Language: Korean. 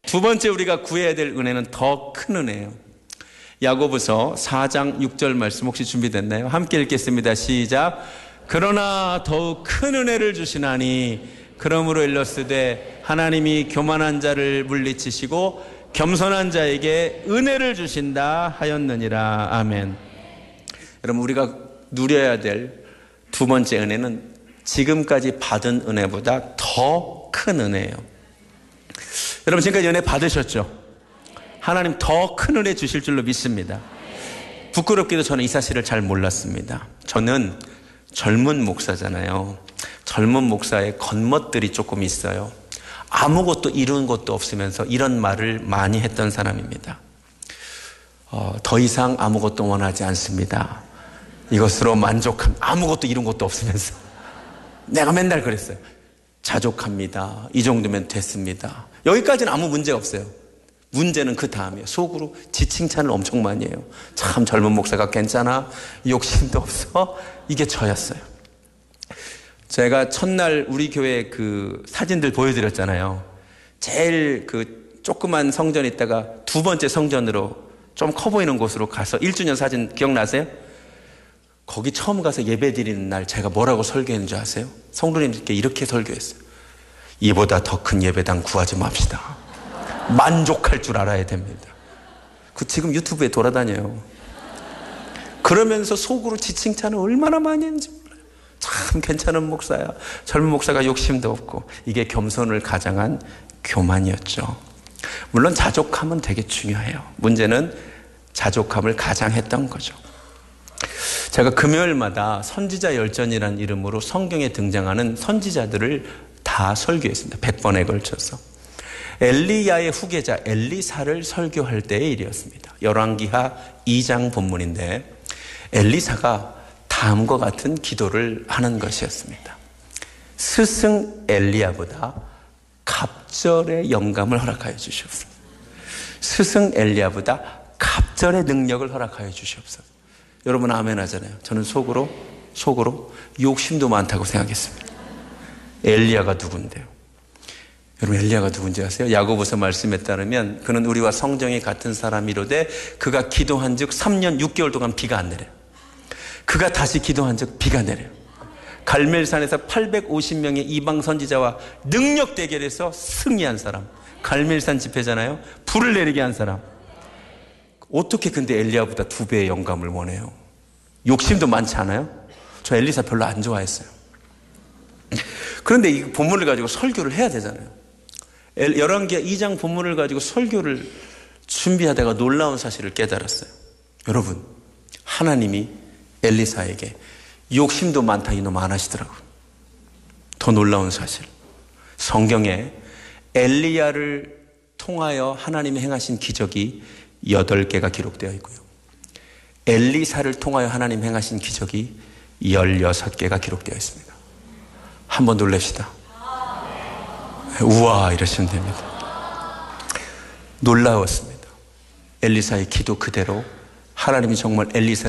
두 번째 우리가 구해야 될 은혜는 더 큰 은혜예요. 야고보서 4장 6절 말씀 혹시 준비됐나요? 함께 읽겠습니다. 시작. 그러나 더욱 큰 은혜를 주시나니 그러므로 일렀으되 하나님이 교만한 자를 물리치시고 겸손한 자에게 은혜를 주신다 하였느니라. 아멘. 여러분, 우리가 누려야 될 두 번째 은혜는 지금까지 받은 은혜보다 더 큰 은혜예요. 여러분, 지금까지 은혜 받으셨죠? 하나님 더 큰 은혜 주실 줄로 믿습니다. 부끄럽게도 저는 이 사실을 잘 몰랐습니다. 저는 젊은 목사잖아요. 젊은 목사의 겉멋들이 조금 있어요. 아무것도 이룬 것도 없으면서 이런 말을 많이 했던 사람입니다. 더 이상 아무것도 원하지 않습니다. 이것으로 만족합니다. 아무것도 이룬 것도 없으면서 내가 맨날 그랬어요. 자족합니다. 이 정도면 됐습니다. 여기까지는 아무 문제가 없어요. 문제는 그 다음이에요. 속으로 지칭찬을 엄청 많이 해요. 참 젊은 목사가 괜찮아. 욕심도 없어. 이게 저였어요. 제가 첫날 우리 교회 그 사진들 보여드렸잖아요. 제일 그 조그만 성전 있다가 두 번째 성전으로 좀 커 보이는 곳으로 가서 1주년 사진 기억나세요? 거기 처음 가서 예배 드리는 날 제가 뭐라고 설교했는지 아세요? 성도님들께 이렇게 설교했어요. 이보다 더 큰 예배당 구하지 맙시다. 만족할 줄 알아야 됩니다. 그 지금 유튜브에 돌아다녀요. 그러면서 속으로 지칭찬을 얼마나 많이 했는지 몰라요. 참 괜찮은 목사야. 젊은 목사가 욕심도 없고. 이게 겸손을 가장한 교만이었죠. 물론 자족함은 되게 중요해요. 문제는 자족함을 가장했던 거죠. 제가 금요일마다 선지자 열전이라는 이름으로 성경에 등장하는 선지자들을 다 설교했습니다. 100번에 걸쳐서. 엘리야의 후계자 엘리사를 설교할 때의 일이었습니다. 열왕기하 2장 본문인데 엘리사가 다음과 같은 기도를 하는 것이었습니다. 스승 엘리야보다 갑절의 영감을 허락하여 주시옵소서. 스승 엘리야보다 갑절의 능력을 허락하여 주시옵소서. 여러분 아멘 하잖아요. 저는 속으로 욕심도 많다고 생각했습니다. 엘리야가 누군데요? 여러분 엘리야가 누군지 아세요? 야고보서 말씀에 따르면 그는 우리와 성정이 같은 사람이로되 그가 기도한 즉 3년 6개월 동안 비가 안 내려요. 그가 다시 기도한 즉 비가 내려요. 갈멜산에서 850명의 이방 선지자와 능력 대결에서 승리한 사람. 갈멜산 집회잖아요. 불을 내리게 한 사람. 어떻게 근데 엘리야보다 2배의 영감을 원해요? 욕심도 많지 않아요? 저 엘리사 별로 안 좋아했어요. 그런데 이 본문을 가지고 설교를 해야 되잖아요. 열왕기하 2장 본문을 가지고 설교를 준비하다가 놀라운 사실을 깨달았어요. 여러분, 하나님이 엘리사에게 욕심도 많다 이놈 안 하시더라고요. 더 놀라운 사실. 성경에 엘리야를 통하여 하나님이 행하신 기적이 8개가 기록되어 있고요. 엘리사를 통하여 하나님 행하신 기적이 16개가 기록되어 있습니다. 한번 놀랍시다. 우와 이러시면 됩니다. 놀라웠습니다. 엘리사의 기도 그대로 하나님이 정말 엘리사